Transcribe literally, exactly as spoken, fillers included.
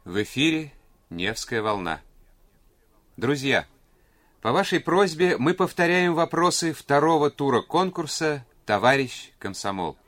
В эфире «Невская волна». Друзья, по вашей просьбе мы повторяем вопросы второго тура конкурса «Товарищ комсомол».